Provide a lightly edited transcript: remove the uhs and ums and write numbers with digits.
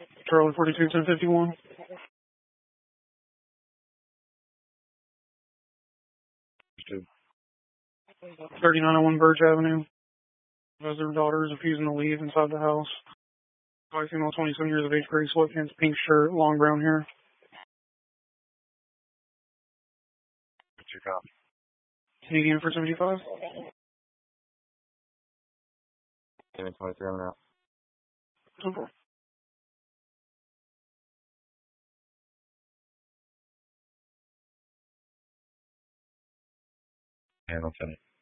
Charlie 42 1051. 3901 Birch Avenue. As their daughter is refusing to leave inside the house. White female, 27 years of age, gray sweatpants, pink shirt, long brown hair. What's your cop? Canadian for 75. 23, I'm out. 10-4. Hamilton.